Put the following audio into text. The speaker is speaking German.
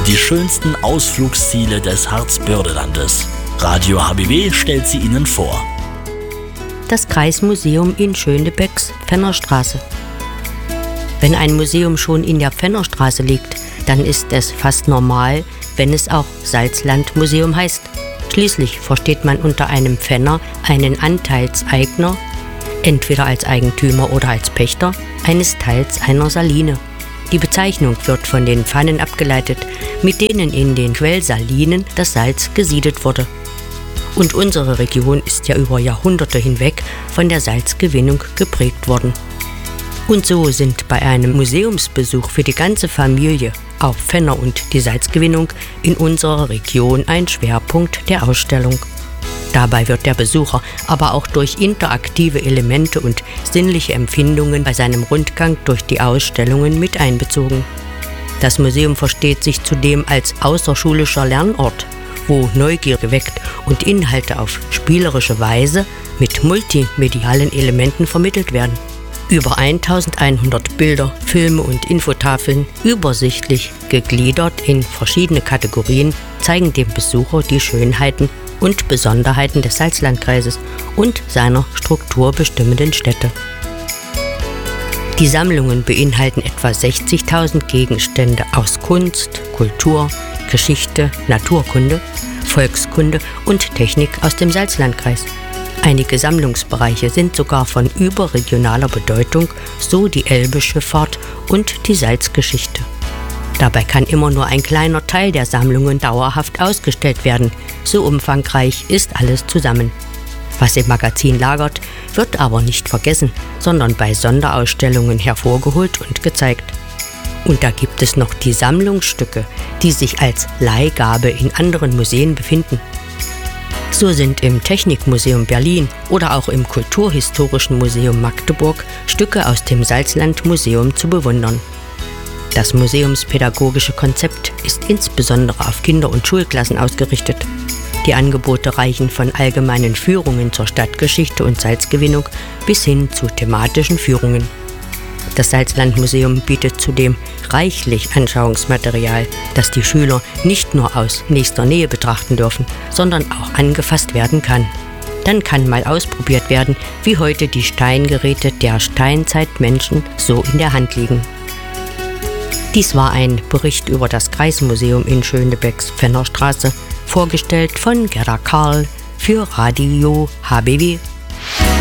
Die schönsten Ausflugsziele des Harzbördelandes. Radio HBW stellt sie Ihnen vor. Das Kreismuseum in Schönebecks Pfennerstraße. Wenn ein Museum schon in der Pfennerstraße liegt, dann ist es fast normal, wenn es auch Salzlandmuseum heißt. Schließlich versteht man unter einem Pfänner einen Anteilseigner, entweder als Eigentümer oder als Pächter, eines Teils einer Saline. Die Bezeichnung wird von den Pfannen abgeleitet, mit denen in den Quellsalinen das Salz gesiedelt wurde. Und unsere Region ist ja über Jahrhunderte hinweg von der Salzgewinnung geprägt worden. Und so sind bei einem Museumsbesuch für die ganze Familie auch Pfänner und die Salzgewinnung in unserer Region ein Schwerpunkt der Ausstellung. Dabei wird der Besucher aber auch durch interaktive Elemente und sinnliche Empfindungen bei seinem Rundgang durch die Ausstellungen mit einbezogen. Das Museum versteht sich zudem als außerschulischer Lernort, wo Neugier geweckt und Inhalte auf spielerische Weise mit multimedialen Elementen vermittelt werden. Über 1100 Bilder, Filme und Infotafeln, übersichtlich gegliedert in verschiedene Kategorien, zeigen dem Besucher die Schönheiten und Besonderheiten des Salzlandkreises und seiner strukturbestimmenden Städte. Die Sammlungen beinhalten etwa 60.000 Gegenstände aus Kunst, Kultur, Geschichte, Naturkunde, Volkskunde und Technik aus dem Salzlandkreis. Einige Sammlungsbereiche sind sogar von überregionaler Bedeutung, so die Elbe-Schifffahrt und die Salzgeschichte. Dabei kann immer nur ein kleiner Teil der Sammlungen dauerhaft ausgestellt werden, so umfangreich ist alles zusammen. Was im Magazin lagert, wird aber nicht vergessen, sondern bei Sonderausstellungen hervorgeholt und gezeigt. Und da gibt es noch die Sammlungsstücke, die sich als Leihgabe in anderen Museen befinden. So sind im Technikmuseum Berlin oder auch im Kulturhistorischen Museum Magdeburg Stücke aus dem Salzlandmuseum zu bewundern. Das museumspädagogische Konzept ist insbesondere auf Kinder- und Schulklassen ausgerichtet. Die Angebote reichen von allgemeinen Führungen zur Stadtgeschichte und Salzgewinnung bis hin zu thematischen Führungen. Das Salzlandmuseum bietet zudem reichlich Anschauungsmaterial, das die Schüler nicht nur aus nächster Nähe betrachten dürfen, sondern auch angefasst werden kann. Dann kann mal ausprobiert werden, wie heute die Steingeräte der Steinzeitmenschen so in der Hand liegen. Dies war ein Bericht über das Kreismuseum in Schönebecks Pfennerstraße, vorgestellt von Gerda Karl für Radio HBW.